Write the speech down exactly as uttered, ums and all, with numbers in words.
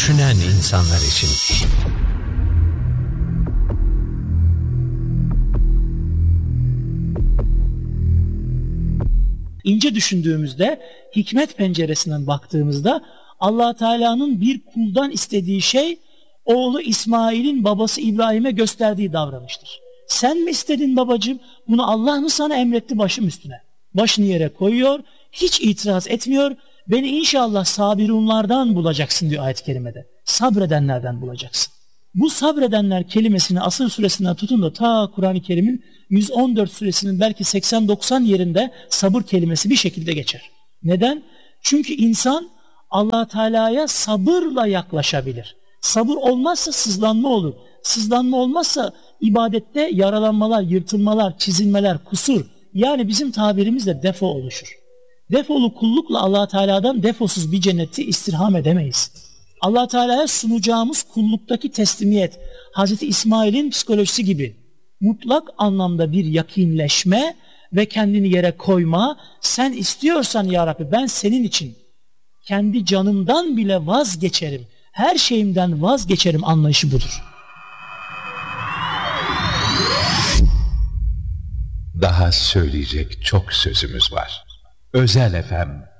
düşünen insanlar için. İnce düşündüğümüzde, hikmet penceresinden baktığımızda Allah Teala'nın bir kuldan istediği şey, oğlu İsmail'in babası İbrahim'e gösterdiği davranıştır. Sen mi istedin babacığım? Bunu Allah mı sana emretti başım üstüne? Başını yere koyuyor, hiç itiraz etmiyor. Beni inşallah sabirunlardan bulacaksın diyor ayet-i kerimede. Sabredenlerden bulacaksın. Bu sabredenler kelimesini Asır suresinden tutun da ta Kur'an-ı Kerim'in yüz on dört suresinin belki seksen doksan yerinde sabır kelimesi bir şekilde geçer. Neden? Çünkü insan Allah Teala'ya sabırla yaklaşabilir. Sabır olmazsa sızlanma olur. Sızlanma olmazsa ibadette yaralanmalar, yırtılmalar, çizilmeler, kusur, yani bizim tabirimizle defo oluşur. Defolu kullukla Allah Teala'dan defosuz bir cenneti istirham edemeyiz. Allah Teala'ya sunacağımız kulluktaki teslimiyet, Hazreti İsmail'in psikolojisi gibi mutlak anlamda bir yakinleşme ve kendini yere koyma. Sen istiyorsan ya Rabbi, ben senin için kendi canımdan bile vazgeçerim, her şeyimden vazgeçerim anlayışı budur. Daha söyleyecek çok sözümüz var. Özel F M